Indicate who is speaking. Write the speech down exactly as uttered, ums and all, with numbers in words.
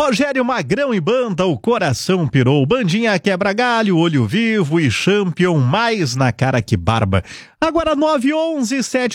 Speaker 1: Rogério Magrão e banda, o coração pirou. Bandinha quebra galho, olho vivo e champion mais na cara que barba. Agora nove e onze, sete